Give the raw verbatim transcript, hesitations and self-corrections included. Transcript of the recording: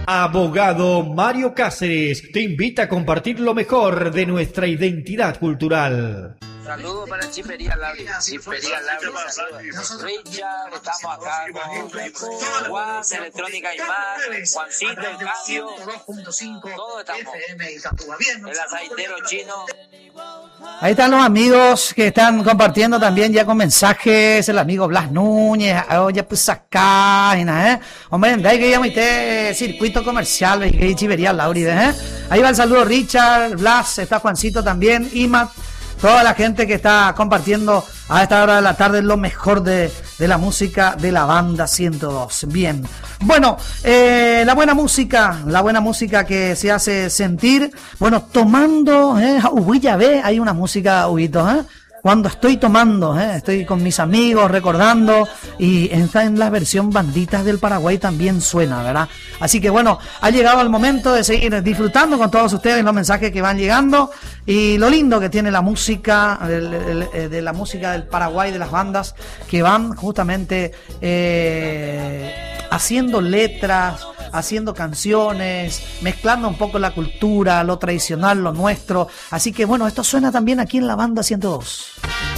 Abogado Mario Cáceres te invita a compartir lo mejor de nuestra identidad cultural. Saludos para Chipería Lauri. Chipería Lauri. Richard, estamos acá con Juan, Electrónica y más. Juancito, el cambio. Todos estamos. El aceitero chino. Ahí están los amigos que están compartiendo también ya con mensajes. El amigo Blas Núñez. Oye, pues acá. ¿eh? Hombre, de ahí que ya me circuito comercial. Y que Chipería Lauri. ¿eh? Ahí va el saludo Richard, Blas. Está Juancito también. Imat. Toda la gente que está compartiendo a esta hora de la tarde lo mejor de, de la música de la banda ciento dos. Bien, bueno, eh, la buena música, la buena música que se hace sentir, bueno, tomando, eh, uy, ya ve, hay una música, Huguito, eh, cuando estoy tomando, eh, estoy con mis amigos recordando, y está en la versión Banditas del Paraguay también suena, ¿verdad? Así que bueno, ha llegado el momento de seguir disfrutando con todos ustedes los mensajes que van llegando y lo lindo que tiene la música, el, el, el, de la música del Paraguay, de las bandas que van justamente eh, haciendo letras, haciendo canciones, mezclando un poco la cultura, lo tradicional, lo nuestro. Así que bueno, esto suena también aquí en la banda ciento dos.